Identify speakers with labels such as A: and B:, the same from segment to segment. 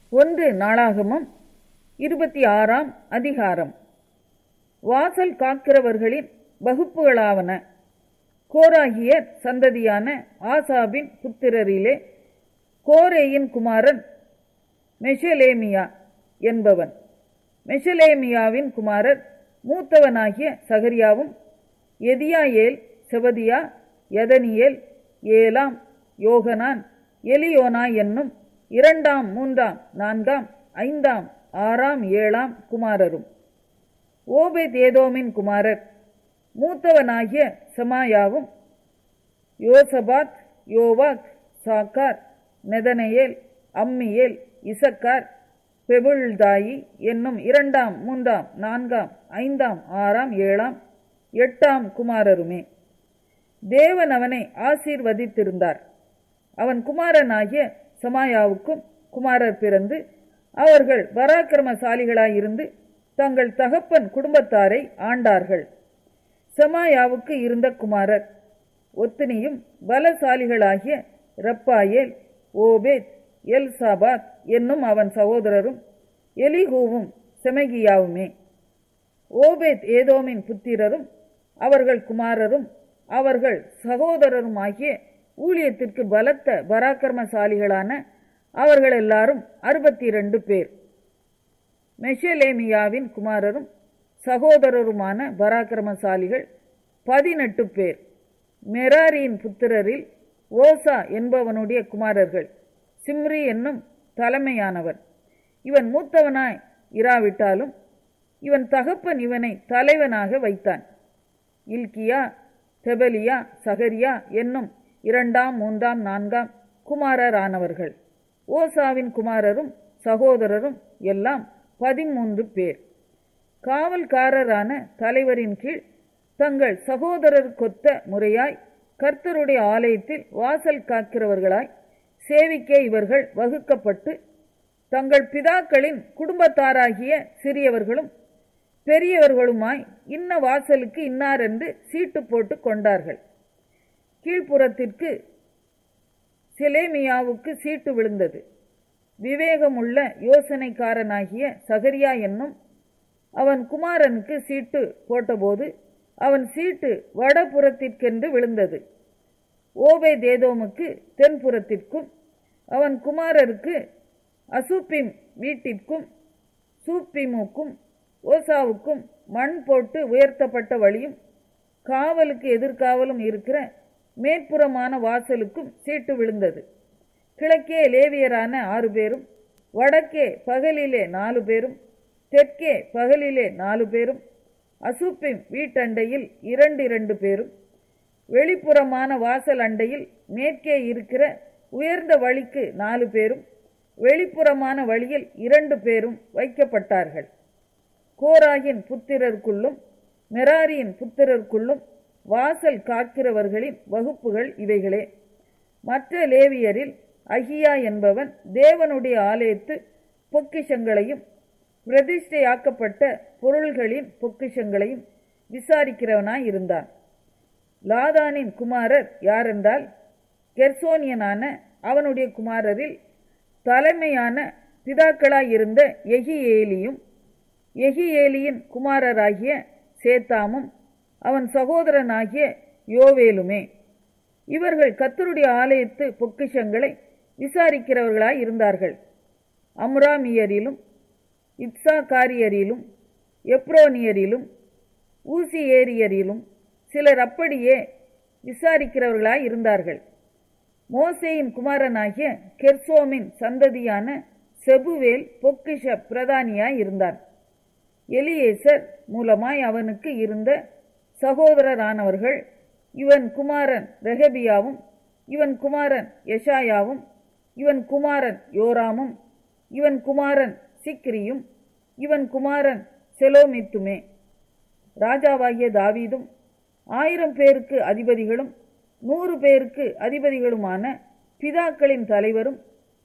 A: 1 நாளாகமம் 26ஆம் அதிகாரம். வாசல் காக்கிறவர்களின் வகுப்புகளாவன. கோராகியர் சந்ததியான ஆசாபின் புத்திரரிலே கோரேயின் குமாரன் மெஷலேமியா என்பவன். மெஷலேமியாவின் குமாரர் மூத்தவனாகிய சகரியாவும், எதியாயேல், செபதியா, யதனியேல், ஏலாம், யோகனான், எலியோனாய் என்னும் 2ஆம் 3ஆம் 4ஆம் 5ஆம் 6ஆம் 7ஆம் குமாரரும். ஓபேத் ஏதோமின் குமாரர் மூத்தவனாகிய செமாயாவும், யோசபாத், யோவாக், சாக்கார், நெதனெயேல், அம்மியேல், இசக்கார், பெபுல்தாயி என்னும் 2ஆம் 3ஆம் 4ஆம் 5ஆம் 6ஆம் 7ஆம் 8ஆம் குமாரருமே. தேவன் அவனை ஆசீர்வதித்திருந்தார். அவன் குமாரனாகிய செமாயாவுக்கும் குமாரர் பிறந்து, அவர்கள் பராக்கிரமசாலிகளாயிருந்து தங்கள் தகப்பன் குடும்பத்தாரை ஆண்டார்கள். செமாயாவுக்கு இருந்த குமாரர் ஒத்தினியும் பலசாலிகளாகிய ரப்பாயேல், ஓபேத், எல்சாபாத் என்னும் அவன் சகோதரரும், எலிகூவும் செமகியாவுமே. ஓபேத் ஏதோமின் புத்திரரும் அவர்கள் குமாரரும் அவர்கள் சகோதரருமாகிய ஊழியத்திற்கு பலத்த பராக்கிரமசாலிகளான அவர்கள் எல்லாரும் 62 பேர். மெஷலேமியாவின் குமாரரும் சகோதரருமான பராக்கிரமசாலிகள் 18 பேர். மெராரியின் புத்திரரில் ஓசா என்பவனுடைய குமாரர்கள் சிம்ரி என்னும் தலைமையானவன். இவன் மூத்தவனாய் இராவிட்டாலும் இவன் தகப்பன் இவனை தலைவனாக வைத்தான். இல்கியா, தெபலியா, சகரியா என்னும் 2ஆம் 3ஆம் 4ஆம் குமாரரானவர்கள். ஓசாவின் குமாரரும் சகோதரரும் எல்லாம் 13 பேர். காவல்காரரான தலைவரின் கீழ் தங்கள் சகோதரருக்கொத்த முறையாய் கர்த்தருடைய ஆலயத்தில் வாசல் காக்கிறவர்களாய் சேவிக்க இவர்கள் வகுக்கப்பட்டு, தங்கள் பிதாக்களின் குடும்பத்தாராகிய சிறியவர்களும் பெரியவர்களுமாய் இன்ன வாசலுக்கு இன்னார் என்று சீட்டு போட்டு கொண்டார்கள். கீழ்ப்புறத்திற்கு செலேமியாவுக்கு சீட்டு விழுந்தது. விவேகமுள்ள யோசனைக்காரனாகிய சகரியா என்னும் அவன் குமாரனுக்கு சீட்டு போட்டபோது அவன் சீட்டு வடபுறத்திற்கென்று விழுந்தது. ஓபேதேதோமுக்கு தென்புறத்திற்கும், அவன் குமாரருக்கு அசுப்பிம் வீட்டிற்கும் சூப்பிமுக்கும் ஓசாவுக்கும் மண் போட்டு உயர்த்தப்பட்ட வழியும் காவலுக்கு எதிர்காவலும் இருக்கிற மேற்புறமான வாசலுக்கும் சீட்டு விழுந்தது. கிழக்கே லேவியரான 6 பேரும், வடக்கே பகலிலே 4 பேரும், தெற்கே பகலிலே 4 பேரும், அசுப்பிம் வீட்டண்டையில் 2 பேரும், வெளிப்புறமான வாசல் அண்டையில் மேற்கே இருக்கிற உயர்ந்த வழிக்கு 4 பேரும், வெளிப்புறமான வழியில் 2 பேரும் வைக்கப்பட்டார்கள். கோராகின் புத்திரருக்குள்ளும் மெராரியின் புத்திரருக்குள்ளும் வாசல் காக்கிறவர்களின் வகுப்புகள் இவைகளே. மற்ற லேவியரில் அகியா என்பவன் தேவனுடைய ஆலயத்து பொக்கிஷங்களையும் பிரதிஷ்டையாக்கப்பட்ட பொருள்களின் பொக்கிஷங்களையும் விசாரிக்கிறவனாய் இருந்தான். லாதானின் குமாரர் யாரென்றால், கெர்சோனியனான அவனுடைய குமாரரில் தலைமையான பிதாக்களாயிருந்த எகியேலியும், எகியேலியின் குமாரராகிய சேத்தாமும் அவன் சகோதரனாகிய யோவேலுமே. இவர்கள் கர்த்தருடைய ஆலயத்து பொக்கிஷங்களை விசாரிக்கிறவர்களாய் இருந்தார்கள். அம்ராமியரிலும் இப்சாகாரியரிலும் எப்ரோனியரிலும் ஊசியேரியரிலும் சிலர் அப்படியே விசாரிக்கிறவர்களாய் இருந்தார்கள். மோசேயின் குமாரனாகிய கெர்சோமின் சந்ததியான செபுவேல் பொக்கிஷ பிரதானியாய் இருந்தான். எலியேசர் மூலமாய் அவனுக்கு இருந்த சகோதரரானவர்கள் இவன் குமாரன் ரெகபியாவும், இவன் குமாரன் எஷாயாவும், இவன் குமாரன் யோராமும், இவன் குமாரன் சிக்ரியும், இவன் குமாரன் செலோமித்துமே. ராஜாவாகிய தாவீதும் 1000 பேருக்கு அதிபதிகளும் 100 பேருக்கு அதிபதிகளுமான பிதாக்களின் தலைவரும்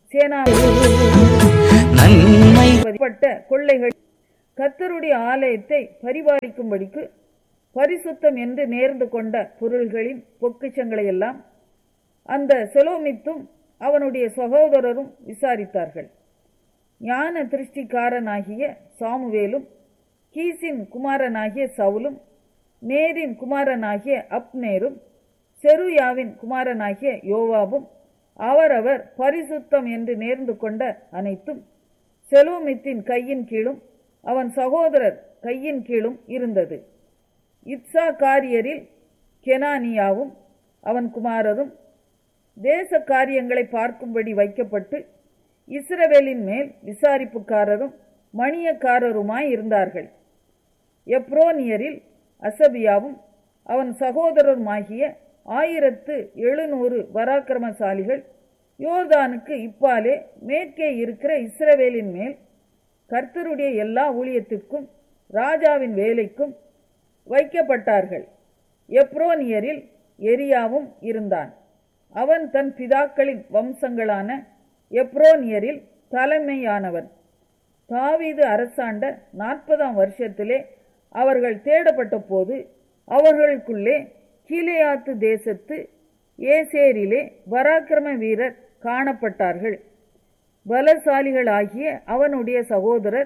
A: சேனாபதிப்பட்ட கொள்ளைகள் கர்த்தருடைய ஆலயத்தை பரிபாலிக்கும்படிக்கு பரிசுத்தம் என்று நேர்ந்து கொண்ட பொருள்களின் பொக்கிஷங்களையெல்லாம் அந்த செலோமித்தும் அவனுடைய சகோதரரும் விசாரித்தார்கள். ஞான திருஷ்டிக்காரனாகிய சாமுவேலும், கீசின் குமாரனாகிய சவுலும், நேரின் குமாரனாகிய அப்னேரும், செருயாவின் குமாரனாகிய யோவாபும் அவரவர் பரிசுத்தம் என்று நேர்ந்து கொண்ட அனைத்தும் செலோமித்தின் கையின் கீழும் அவன் சகோதரர் கையின் கீழும் இருந்தது. இத்சாகாரியரில் கெனானியாவும் அவன் குமாரரும் தேச காரியங்களை பார்க்கும்படி வைக்கப்பட்டு இஸ்ரவேலின் மேல் விசாரிப்புக்காரரும் மணியக்காரருமாய் இருந்தார்கள். எப்ரோனியரில் அசபியாவும் அவன் சகோதரருமாகிய 1700 பராக்கிரமசாலிகள் யோர்தானுக்கு இப்பாலே மேற்கே இருக்கிற இஸ்ரவேலின் மேல் கர்த்தருடைய எல்லா ஊழியத்திற்கும் ராஜாவின் வேலைக்கும் வைக்கப்பட்டார்கள். எப்ரோனியரில் எரியாவும் இருந்தான். அவன் தன் பிதாக்களின் வம்சங்களான எப்ரோனியரில் தலைமையானவன். தாவீது அரசாண்ட 40ஆம் வருஷத்திலே அவர்கள் தேடப்பட்ட போது அவர்களுக்குள்ளே கீலேயாத்து தேசத்து ஏசேரிலே பராக்கிரம வீரர் காணப்பட்டார்கள். பலசாலிகளாகிய அவனுடைய சகோதரர்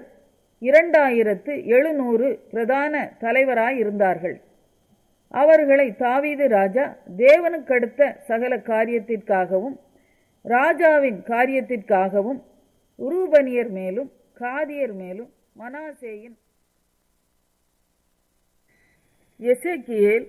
A: 2700 பிரதான தலைவராயிருந்தார்கள். அவர்களை தாவீது ராஜா தேவனுக்கடுத்த சகல காரியத்திற்காகவும் ராஜாவின் காரியத்திற்காகவும் ரூபனியர் மேலும் காதியர் மேலும் மனாசேயின். எசேக்கியேல்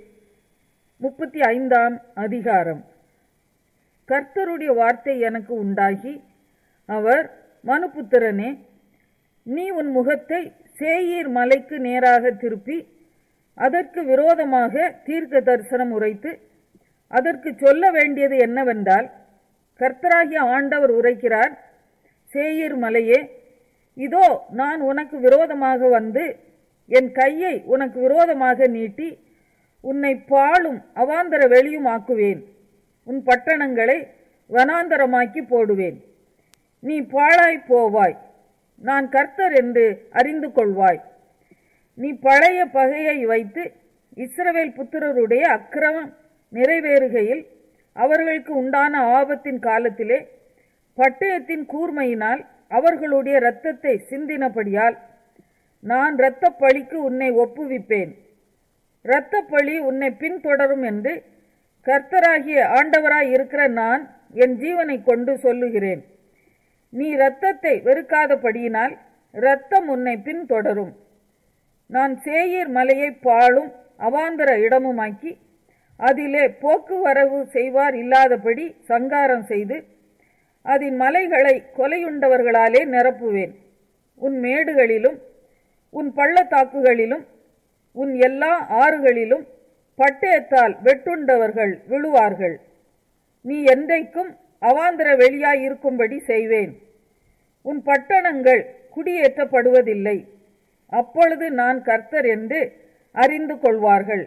A: 35ஆம் அதிகாரம். கர்த்தருடைய வார்த்தை எனக்கு உண்டாகி, அவர், மனுபுத்திரனே, நீ உன் முகத்தை சேயீர் மலைக்கு நேராக திருப்பி அதற்கு விரோதமாக தீர்க்க தரிசனம் உரைத்து அதற்கு சொல்ல வேண்டியது என்னவென்றால், கர்த்தராகிய ஆண்டவர் உரைக்கிறார், சேயீர் மலையே, இதோ நான் உனக்கு விரோதமாக வந்து என் கையை உனக்கு விரோதமாக நீட்டி உன்னை பாழும் அவாந்தர வெளியும் ஆக்குவேன். உன் பட்டணங்களை வனாந்தரமாக்கி போடுவேன். நீ பாழாய் போவாய். நான் கர்த்தர் என்று அறிந்து கொள்வாய். நீ பழைய பகையை வைத்து இஸ்ரவேல் புத்திரருடைய அக்கிரமம் நிறைவேறுகையில் அவர்களுக்கு உண்டான ஆபத்தின் காலத்திலே பட்டயத்தின் கூர்மையினால் அவர்களுடைய இரத்தத்தை சிந்தினபடியால் நான் இரத்தப்பழிக்கு உன்னை ஒப்புவிப்பேன். இரத்தப்பழி உன்னை பின்தொடரும் என்று கர்த்தராகிய ஆண்டவராய் இருக்கிற நான் என் ஜீவனை கொண்டு சொல்லுகிறேன். நீ இரத்தத்தை வெறுக்காதபடியினால் இரத்தம் உன்னை பின்தொடரும். நான் சேயீர் மலையை பாழும் அவாந்தர இடமுமாக்கி அதிலே போக்குவரவு செய்வார் இல்லாதபடி சங்காரம் செய்து அதன் மலைகளை கொலையுண்டவர்களாலே நிரப்புவேன். உன் மேடுகளிலும் உன் பள்ளத்தாக்குகளிலும் உன் எல்லா ஆறுகளிலும் பட்டயத்தால் வெட்டுண்டவர்கள் விழுவார்கள். நீ என்றைக்கும் அவாந்தர வெளியாய் இருக்கும்படி செய்வேன். உன் பட்டணங்கள் குடியேற்றப்படுவதில்லை. அப்பொழுது நான் கர்த்தர் என்று அறிந்து கொள்வார்கள்.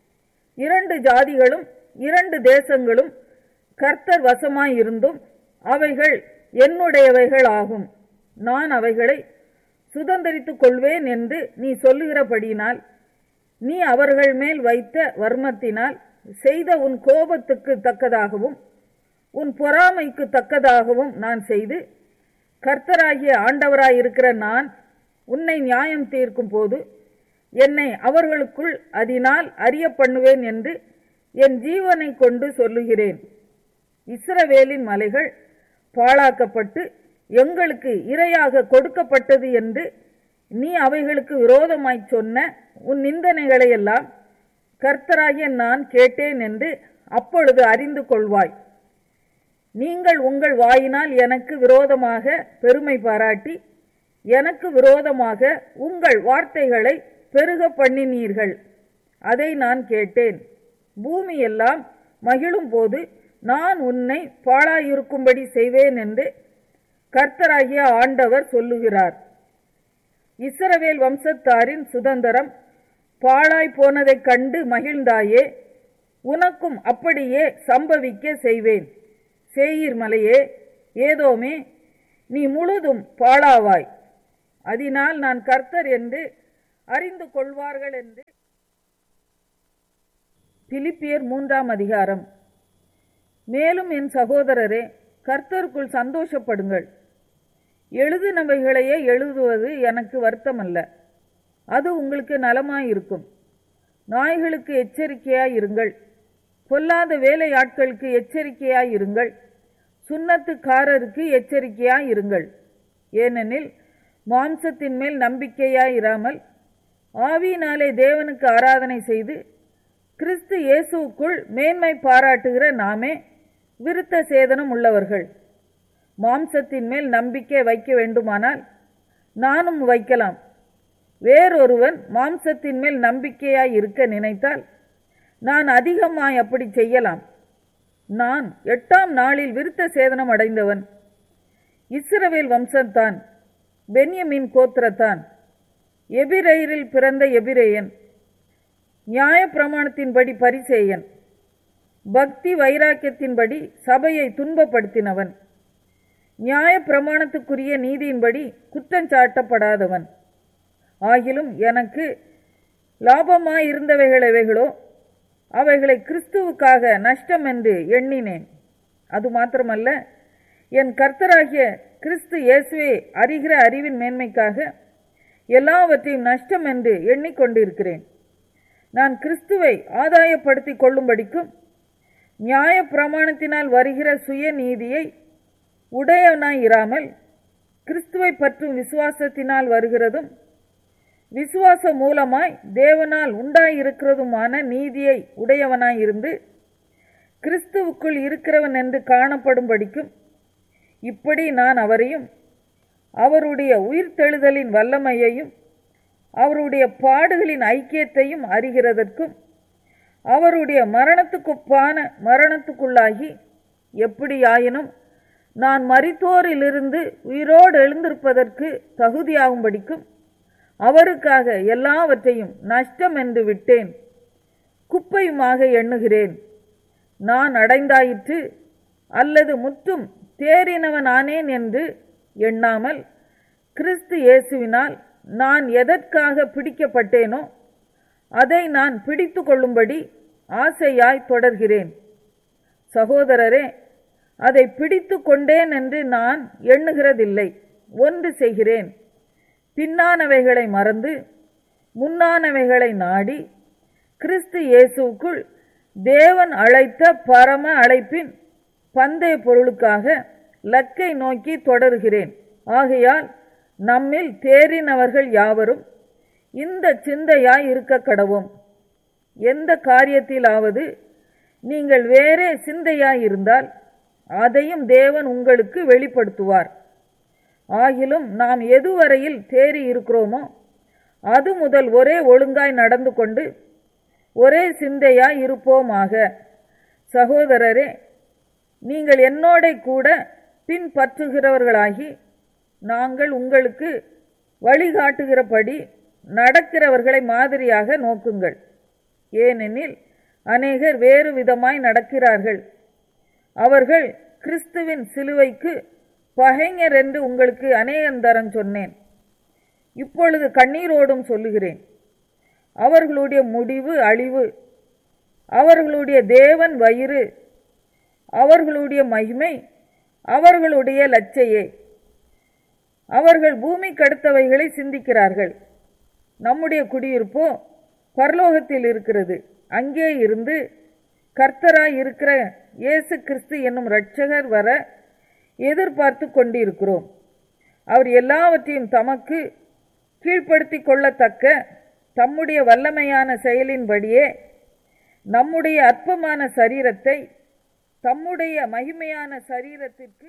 A: 2 ஜாதிகளும் 2 தேசங்களும் கர்த்தர் வசமாயிருந்தும் அவைகள் என்னுடையவைகள் ஆகும். நான் அவைகளை சுதந்தரித்துக் கொள்வேன் என்று நீ சொல்லுகிறபடியினால் நீ அவர்கள் மேல் வைத்த வர்மத்தினால் செய்த உன் கோபத்துக்கு தக்கதாகவும் உன் பொறாமைக்கு தக்கதாகவும் நான் செய்து கர்த்தராகிய ஆண்டவராயிருக்கிற நான் உன்னை நியாயம் தீர்க்கும் போது என்னை அவர்களுக்குள் அதனால் அறிய பண்ணுவேன் என்று என் ஜீவனை கொண்டு சொல்லுகிறேன். இஸ்ரவேலின் மலைகள் பாழாக்கப்பட்டு எங்களுக்கு இரையாக கொடுக்கப்பட்டது என்று நீ அவைகளுக்கு விரோதமாய் சொன்ன உன் நிந்தனைகளை எல்லாம் கர்த்தராகிய நான் கேட்டேன் என்று அப்பொழுது அறிந்து கொள்வாய். நீங்கள் உங்கள் வாயினால் எனக்கு விரோதமாக பெருமை பாராட்டி எனக்கு விரோதமாக உங்கள் வார்த்தைகளை பெருக பண்ணினீர்கள். அதை நான் கேட்டேன். பூமி எல்லாம் மகிழும் போது நான் உன்னை பாழாயிருக்கும்படி செய்வேன் என்று கர்த்தராகிய ஆண்டவர் சொல்லுகிறார். இஸ்ரவேல் வம்சத்தாரின் சுதந்திரம் பாழாய் போனதைக் கண்டு மகிழ்ந்தாயே, உனக்கும் அப்படியே சம்பவிக்க செய்வேன். சேயீர் மலையே, ஏதோமே, நீ முழுதும் பாழாவாய். அதனால் நான் கர்த்தர் என்று அறிந்து கொள்வார்கள் என்று. பிலிப்பியர் 3ஆம் அதிகாரம். மேலும் என் சகோதரரே, கர்த்தருக்குள் சந்தோஷப்படுங்கள். எழுதினவைகளையே எழுதுவது எனக்கு வருத்தமல்ல, அது உங்களுக்கு நலமாயிருக்கும். நாய்களுக்கு எச்சரிக்கையாயிருங்கள், பொல்லாத வேலையாட்களுக்கு எச்சரிக்கையாயிருங்கள், சுன்னத்துக்காரருக்கு எச்சரிக்கையாயிருங்கள். ஏனெனில் மாம்சத்தின் மேல் நம்பிக்கையாயிராமல் ஆவியினாலே தேவனுக்கு ஆராதனை செய்து கிறிஸ்து இயேசுவுக்குள் மேன்மை பாராட்டுகிற நாமே விருத்த சேதனம் உள்ளவர்கள். மாம்சத்தின் மேல் நம்பிக்கை வைக்க வேண்டுமானால் நானும் வைக்கலாம். வேறொருவன் மாம்சத்தின் மேல் நம்பிக்கையாய் இருக்க நினைத்தால் நான் அதிகமாய் அப்படி செய்யலாம். நான் 8ஆம் நாளில் விருத்த சேதனம் அடைந்தவன். இஸ்ரவேல் வம்சத்தான், பென்யமீன் கோத்திரத்தான், எபிரெயரில் பிறந்த எபிரெயன், நியாய பிரமாணத்தின்படி பரிசேயன், பக்தி வைராக்கியத்தின்படி சபையை துன்பப்படுத்தினவன், நியாய பிரமாணத்துக்குரிய நீதியின்படி குற்றஞ்சாட்டப்படாதவன். ஆகிலும் எனக்கு லாபமாயிருந்தவைகளோ அவைகளை கிறிஸ்துவுக்காக நஷ்டம் என்று எண்ணினேன். அது மாத்திரமல்ல, என் கர்த்தராகிய கிறிஸ்து இயேசுவை அறிகிற அறிவின் மேன்மைக்காக எல்லாவற்றையும் நஷ்டம் என்று எண்ணிக்கொண்டிருக்கிறேன். நான் கிறிஸ்துவை ஆதாயப்படுத்திக் கொள்ளும்படிக்கும் நியாய பிரமாணத்தினால் வருகிற சுய நீதியை உடையவனாயிராமல் கிறிஸ்துவை பற்றும் விசுவாசத்தினால் வருகிறதும் விசுவாச மூலமாய் தேவனால் உண்டாயிருக்கிறதுமான நீதியை உடையவனாயிருந்து கிறிஸ்துவுக்குள் இருக்கிறவன் என்று காணப்படும்படிக்கும் இப்படி நான் அவரையும் அவருடைய உயிர்த்தெழுதலின் வல்லமையையும் அவருடைய பாடுகளின் ஐக்கியத்தையும் அறிகிறதற்கும் அவருடைய மரணத்துக்குப்பான மரணத்துக்குள்ளாகி எப்படியாயினும் நான் மரித்தோரிலிருந்து உயிரோடு எழுந்திருப்பதற்கு தகுதியாகும்படிக்கும் அவருக்காக எல்லாவற்றையும் நஷ்டம் என்று விட்டேன், குப்பையுமாக எண்ணுகிறேன். நான் அடைந்தாயிற்று அல்லது முற்றும் தேறினவனானேன் என்று எண்ணாமல் கிறிஸ்து இயேசுவினால் நான் எதற்காக பிடிக்கப்பட்டேனோ அதை நான் பிடித்து கொள்ளும்படி ஆசையாய் தொடர்கிறேன். சகோதரரே, அதை பிடித்து கொண்டேன் என்று நான் எண்ணுகிறதில்லை. ஒன்று செய்கிறேன், பின்னானவைகளை மறந்து முன்னானவைகளை நாடி கிறிஸ்து இயேசுவுக்குள் தேவன் அழைத்த பரம அழைப்பின் பந்தய பொருளுக்காக லக்கை நோக்கி தொடர்கிறேன். ஆகையால் நம்மில் தேறினவர்கள் யாவரும் இந்த சிந்தையாய் இருக்க கடவோம். எந்த காரியத்திலாவது நீங்கள் வேறே சிந்தையாயிருந்தால் அதையும் தேவன் உங்களுக்கு வெளிப்படுத்துவார். ஆகிலும் நாம் எதுவரையில் தேறி இருக்கிறோமோ அது முதல் ஒரே ஒழுங்காய் நடந்து கொண்டு ஒரே சிந்தையாய் இருப்போமாக. சகோதரரே, நீங்கள் என்னோட கூட பின்பற்றுகிறவர்களாகி நாங்கள் உங்களுக்கு வழிகாட்டுகிறபடி நடக்கிறவர்களை மாதிரியாக நோக்குங்கள். ஏனெனில் அநேகர் வேறு விதமாய் நடக்கிறார்கள். அவர்கள் கிறிஸ்துவின் சிலுவைக்கு பகைஞர் என்று உங்களுக்கு அநேகந்தரம் சொன்னேன். இப்பொழுது கண்ணீரோடும் சொல்லுகிறேன். அவர்களுடைய முடிவு அழிவு, அவர்களுடைய தேவன் வயிறு, அவர்களுடைய மகிமை அவர்களுடைய லட்சையே. அவர்கள் பூமிக்கு அடுத்தவைகளை சிந்திக்கிறார்கள். நம்முடைய குடியிருப்போ பரலோகத்தில் இருக்கிறது. அங்கே இருந்து கர்த்தராய் இருக்கிற இயேசு கிறிஸ்து என்னும் இரட்சகர் வர எதிர்பார்த்து கொண்டிருக்கிறோம். அவர் எல்லாவற்றையும் தமக்கு கீழ்ப்படுத்தி கொள்ளத்தக்க தம்முடைய வல்லமையான செயலின்படியே நம்முடைய அற்பமான சரீரத்தை தம்முடைய மகிமையான சரீரத்திற்கு.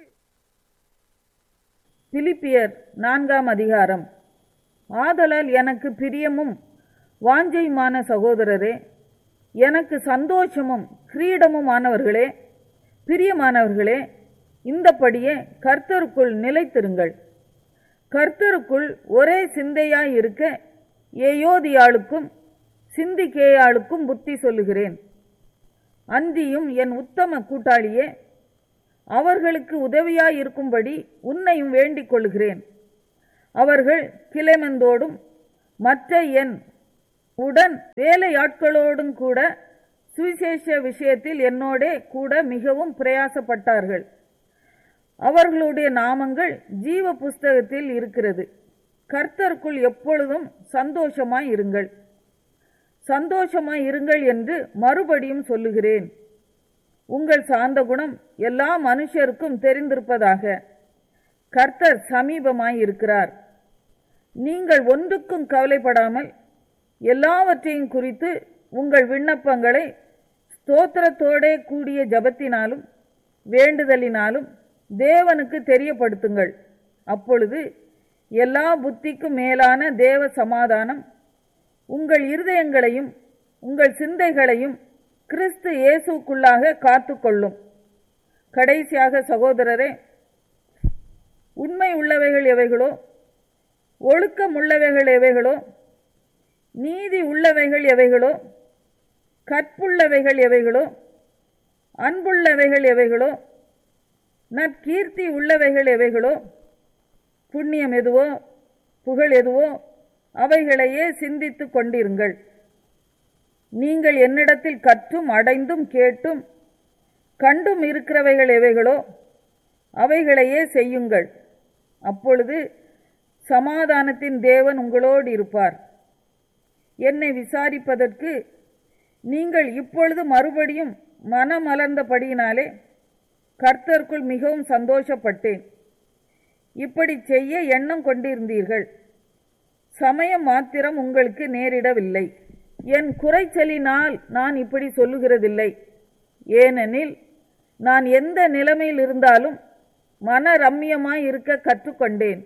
A: பிலிப்பியர் 4ஆம் அதிகாரம். ஆதலால் எனக்கு பிரியமும் வாஞ்சையுமான சகோதரரே, எனக்கு சந்தோஷமும் கிரீடமுமானவர்களே, பிரியமானவர்களே, இந்தபடியே கர்த்தருக்குள் நிலைத்திருங்கள். கர்த்தருக்குள் ஒரே சிந்தையாய் இருக்க ஏயோதியாளுக்கும் சிந்திக்கேயாளுக்கும் புத்தி சொல்லுகிறேன். அன்றியும் என் உத்தம கூட்டாளியே, அவர்களுக்கு உதவியாய் இருக்கும்படி உன்னையும் வேண்டிக் கொள்கிறேன். அவர்கள் கிலேமந்தோடும் மற்ற என் உடன் வேலையாட்களோடும் கூட சுவிசேஷ விஷயத்தில் என்னோடே கூட மிகவும் பிரயாசப்பட்டார்கள். அவர்களுடைய நாமங்கள் ஜீவ புஸ்தகத்தில் இருக்கிறது. கர்த்தருக்குள் எப்பொழுதும் சந்தோஷமாய் இருங்கள். சந்தோஷமாய் இருங்கள் என்று மறுபடியும் சொல்லுகிறேன். உங்கள் சாந்த குணம் எல்லா மனுஷருக்கும் தெரிந்திருப்பதாக. கர்த்தர் சமீபமாய் இருக்கிறார். நீங்கள் ஒன்றுக்கும் கவலைப்படாமல் எல்லாவற்றையும் குறித்து உங்கள் விண்ணப்பங்களை ஸ்தோத்திரத்தோடே கூடிய ஜபத்தினாலும் வேண்டுதலினாலும் தேவனுக்கு தெரியப்படுத்துங்கள். அப்பொழுது எல்லா புத்திக்கும் மேலான தேவ சமாதானம் உங்கள் இருதயங்களையும் உங்கள் சிந்தைகளையும் கிறிஸ்து இயேசுக்குள்ளாக காத்துக்கொள்ளும். கடைசியாக சகோதரரே, உண்மை உள்ளவைகள் எவைகளோ, ஒழுக்கம் உள்ளவைகள் எவைகளோ, நீதி உள்ளவைகள் எவைகளோ, கற்புள்ளவைகள் எவைகளோ, அன்புள்ளவைகள் எவைகளோ, நற்கீர்த்தி உள்ளவைகள் எவைகளோ, புண்ணியம் எதுவோ புகழ் எதுவோ அவைகளையே சிந்தித்து கொண்டிருங்கள். நீங்கள் என்னிடத்தில் கற்றும் அடைந்தும் கேட்டும் கண்டும் இருக்கிறவைகள் எவைகளோ அவைகளையே செய்யுங்கள். அப்பொழுது சமாதானத்தின் தேவன் உங்களோடு இருப்பார். என்னை விசாரிப்பதற்கு நீங்கள் இப்பொழுது மறுபடியும் மனமலர்ந்தபடியினாலே கர்த்தருக்குள் மிகவும் சந்தோஷப்பட்டேன். இப்படி செய்ய எண்ணம் கொண்டிருந்தீர்கள். சமயம் மாத்திரம் உங்களுக்கு நேரிடவில்லை. என் குறைச்சலினால் நான் இப்படி சொல்லுகிறதில்லை. ஏனெனில் நான் எந்த நிலைமையில் இருந்தாலும் மன ரம்மியமாய் இருக்க கற்றுக்கொண்டேன்.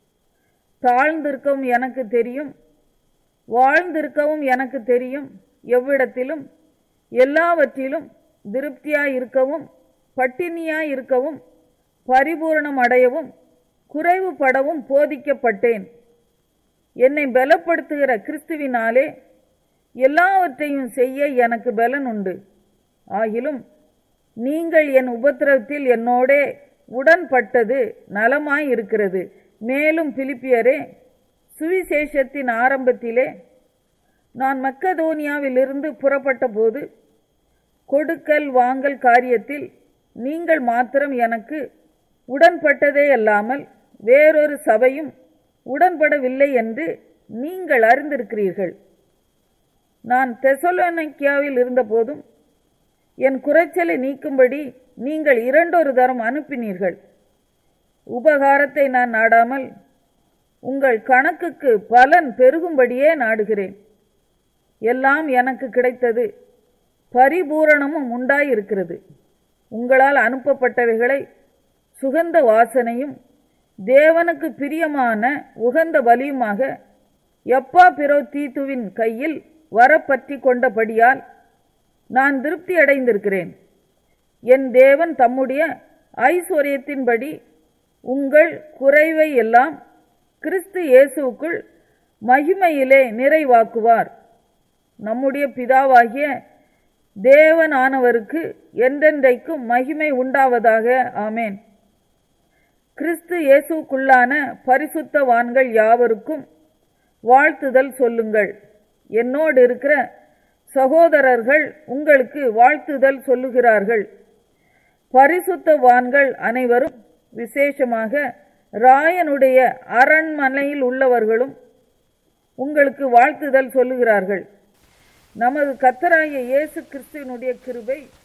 A: தாழ்ந்திருக்கவும் எனக்கு தெரியும், வாழ்ந்திருக்கவும் எனக்கு தெரியும். எவ்விடத்திலும் எல்லாவற்றிலும் திருப்தியாய் இருக்கவும் பட்டினியாய் இருக்கவும் பரிபூரணம் அடையவும் குறைவுபடவும் போதிக்கப்பட்டேன். என்னை பலப்படுத்துகிற கிறிஸ்துவினாலே எல்லாவற்றையும் செய்ய எனக்கு பலன் உண்டு. ஆகிலும் நீங்கள் என் உபத்திரவத்தில் என்னோடே உடன்பட்டது நலமாய் இருக்கிறது. மேலும் பிலிப்பியரே, சுவிசேஷத்தின் ஆரம்பத்திலே நான் மக்கதோனியாவிலிருந்து புறப்பட்ட போது கொடுக்கல் வாங்கல் காரியத்தில் நீங்கள் மாத்திரம் எனக்கு உடன்பட்டதே அல்லாமல் வேறொரு சபையும் உடன்படவில்லை என்று நீங்கள் அறிந்திருக்கிறீர்கள். நான் தெசலோனிக்கேவில் இருந்தபோதும் என் குறைச்சலை நீக்கும்படி நீங்கள் 2 தரம் அனுப்பினீர்கள். உபகாரத்தை நான் நாடாமல் உங்கள் கணக்குக்கு பலன் பெருகும்படியே நாடுகிறேன். எல்லாம் எனக்கு கிடைத்தது, பரிபூரணமும் உண்டாயிருக்கிறது. உங்களால் அனுப்பப்பட்டவைகளை சுகந்த வாசனையும் தேவனுக்கு பிரியமான உகந்த பலியுமாக எப்பாப்பிரோதீத்துவின் கையில் வரப்பற்றி கொண்டபடியால் நான் திருப்தி அடைந்திருக்கிறேன். என் தேவன் தம்முடைய ஐஸ்வர்யத்தின்படி உங்கள் குறைவை எல்லாம் கிறிஸ்து இயேசுவுக்குள் மகிமையிலே நிறைவாக்குவார். நம்முடைய பிதாவாகிய தேவனானவருக்கு என்றென்றைக்கும் மகிமை உண்டாவதாக. ஆமேன். கிறிஸ்து இயேசுக்குள்ளான பரிசுத்தவான்கள் யாவருக்கும் வாழ்த்துதல் சொல்லுங்கள். என்னோடு இருக்கிற சகோதரர்கள் உங்களுக்கு வாழ்த்துதல் சொல்லுகிறார்கள். பரிசுத்தவான்கள் அனைவரும், விசேஷமாக ராயனுடைய அரண்மனையில் உள்ளவர்களும் உங்களுக்கு வாழ்த்துதல் சொல்லுகிறார்கள். நமது கர்த்தராகிய இயேசு கிறிஸ்துவினுடைய கிருபை